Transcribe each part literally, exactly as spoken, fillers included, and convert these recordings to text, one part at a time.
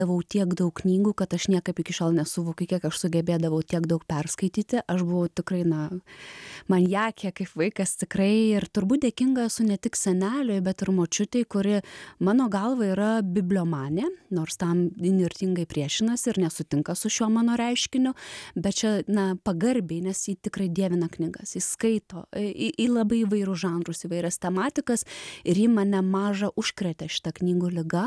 Gavau tiek daug knygų, kad aš niekaip iki šiol nesuvokiu, kiek aš sugebėdavau tiek daug perskaityti. Aš buvau tikrai, na, maniakė kaip vaikas tikrai ir turbūt dėkinga esu ne tik seneliui, bet ir močiutei, kuri mano galva yra bibliomanė, nors tam įnirtingai priešinasi ir nesutinka su šiuo mano reiškiniu, bet čia, na, pagarbiai, nes jį tikrai dievina knygas, jis skaito į, į labai įvairių žanrus, įvairias tematikas ir jį mane mažą užkrėtė šitą knygų ligą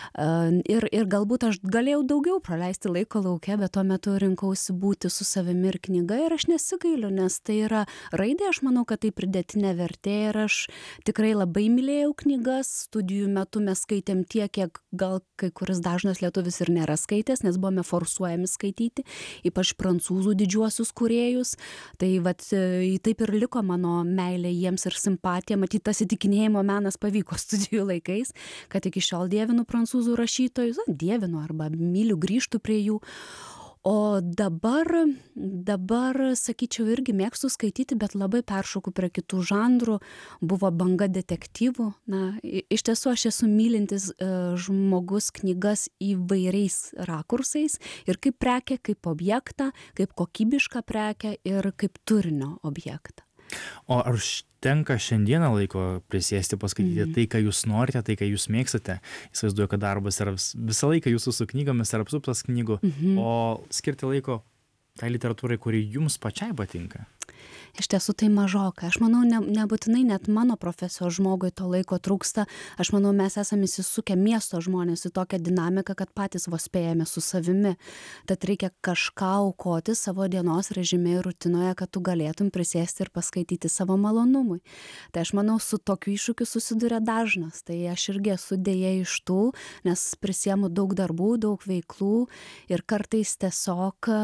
ir, ir galbūt aš galėjau daugiau praleisti laiko lauke, bet tuo metu rinkausi būti su savimi ir knyga ir aš nesigailiu, nes tai yra raidė, aš manau, kad tai pridėtinė vertė ir aš tikrai labai mylėjau knygas, studijų metu mes skaitėm tiek, kiek gal kai kuris dažnas lietuvis ir nėra skaitęs, nes buvome forsuojami skaityti, ypač prancūzų didžiuosius kūrėjus, tai vat taip ir liko mano meilė jiems ir simpatija, matyt, tas įtikinėjimo menas pavyko studijų laikais, kad iki šiol dievinu prancūzų rašytojus, dievinu arba myliu, grįžtu prie jų. O dabar, dabar, sakyčiau, irgi mėgstu skaityti, bet labai peršoku prie kitų žanrų. Buvo banga detektyvų. Na, iš tiesų aš esu mylintis uh, žmogus knygas įvairiais rakursais ir kaip prekę, kaip objektą, kaip kokybišką prekę ir kaip turinio objektą. O ar tenka šiandieną laiko prisėsti, paskaityti mm. tai, ką jūs norite, tai, ką jūs mėgstate? Įsivaizduoju, kad darbas yra visą laiką jūsų su knygomis yra apsuptas knygų, mm-hmm. o skirti laiko tai literatūrai, kuri jums pačiai patinka? Iš tiesų tai mažoka. Aš manau, ne, nebūtinai net mano profesijos žmogui to laiko trūksta. Aš manau, mes esame įsisukę miesto žmonės į tokią dinamiką, kad patys vos spėjame su savimi. Tad reikia kažką aukoti savo dienos režime ir rutinoje, kad tu galėtum prisėsti ir paskaityti savo malonumui. Tai aš manau, su tokiu iššūkiu susiduria dažnas. Tai aš irgi esu dėja iš tų, nes prisiemu daug darbų, daug veiklų ir kartais tiesiog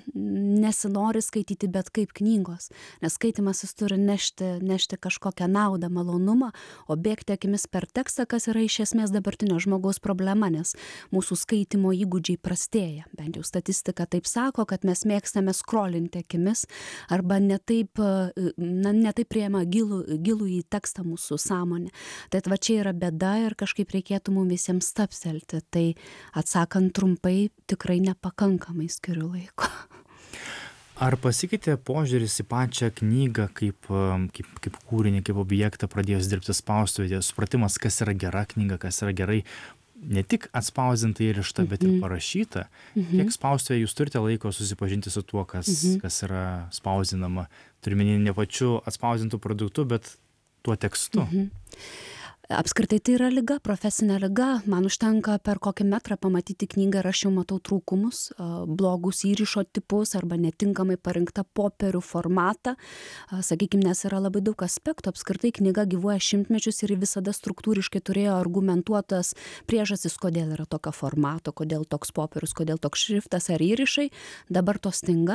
nesinori skaityti bet kaip knygos. Nes skaitimas jis turi nešti, nešti kažkokią naudą, malonumą, o bėgti akimis per tekstą, kas yra iš esmės dabartinio žmogaus problema, nes mūsų skaitimo įgūdžiai prastėja. Bent jau statistika taip sako, kad mes mėgstame skrolinti akimis arba netaip, na, netaip priema gilų, gilų į tekstą mūsų sąmonę. Tai va čia yra bėda ir kažkaip reikėtų mums visiems stapselti. Tai atsakant trumpai, tikrai nepakankamai skiriu laiko. Ar pasikeitė požiūris į pačią knygą kaip, kaip, kaip kūrinį, kaip objektą pradėjus dirbti spaustuvėje, supratimas, kas yra gera knyga, kas yra gerai, ne tik atspausdinta ir išta, bet ir parašyta? Mm-hmm. Kiek spaustuvėje jūs turite laiko susipažinti su tuo, kas, mm-hmm. kas yra spausdinama? Turime ne pačiu atspausdintų produktų, bet tuo tekstu. Mm-hmm. Apskritai tai yra liga, profesinė liga. Man užtenka per kokį metrą pamatyti knygą ir aš jau matau trūkumus, blogus įrišo tipus arba netinkamai parinktą popierių formatą. Sakykime, nes yra labai daug aspektų. Apskritai knyga gyvuoja šimtmečius ir visada struktūriškai turėjo argumentuotas priežastis, kodėl yra tokio formato, kodėl toks popierius, kodėl toks šriftas ar įrišai. Dabar to stinga.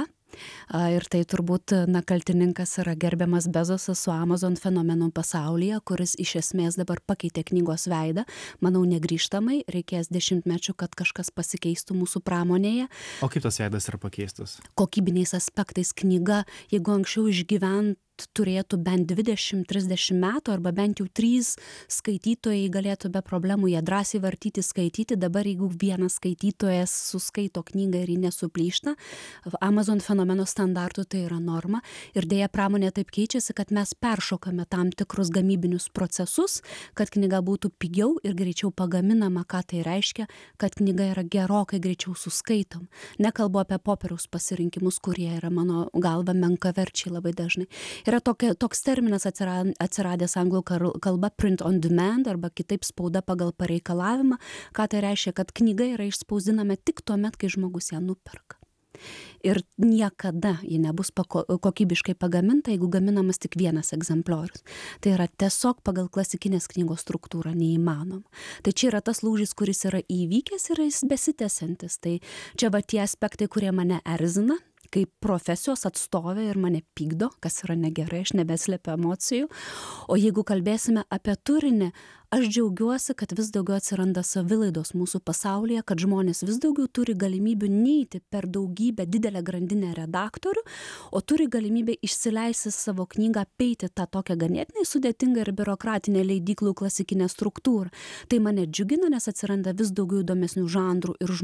Ir tai turbūt, na, kaltininkas yra gerbiamas Bezosas su Amazon fenomenu pasaulyje, kuris iš esmės dabar pakeitė knygos veidą. Manau, negrįžtamai reikės dešimtmečių, kad kažkas pasikeistų mūsų pramonėje. O kaip tas veidas yra pakeistas? Kokybiniais aspektais knyga, jeigu anksčiau išgyvent turėtų bent dvidešimt trisdešimt metų arba bent jau trys skaitytojai galėtų be problemų ją drąsiai vartyti, skaityti. Dabar jeigu vienas skaitytojas suskaito knygą ir ji nesuplyšta, Amazon fenomeno standartų tai yra norma ir dėja pramonė taip keičiasi, kad mes peršokame tam tikrus gamybinius procesus, kad knyga būtų pigiau ir greičiau pagaminama. Ką tai reiškia? Kad knyga yra gerokai greičiau suskaitom. Nekalbu apie popieriaus pasirinkimus, kurie yra mano galva menkaverčiai labai dažnai. Yra tokia, toks terminas atsiradęs anglų kalba print on demand arba kitaip spauda pagal pareikalavimą. Ką tai reiškia? Kad knyga yra išspausdinama tik tuo met, kai žmogus ją nuperka. Ir niekada ji nebus pako, kokybiškai pagaminta, jeigu gaminamas tik vienas egzempliorius. Tai yra tiesiog pagal klasikinės knygos struktūrą neįmanoma. Tai čia yra tas lūžis, kuris yra įvykęs ir jis besitęsiantis. Tai čia va tie aspektai, kurie mane erzina kaip profesijos atstovė ir mane pykdo, kas yra negerai, aš nebeslepiu emocijų. O jeigu kalbėsime apie turinį, aš džiaugiuosi, kad vis daugiau atsiranda savilaidos mūsų pasaulyje, kad žmonės vis daugiau turi galimybių neiti per daugybę didelę grandinę redaktorių, o turi galimybę išsileisti savo knygą, apeiti tą tokią ganėtinai sudėtingą ir biurokratinę leidyklų klasikinę struktūrą. Tai mane džiugina, nes atsiranda vis daugiau įdomesnių žanrų ir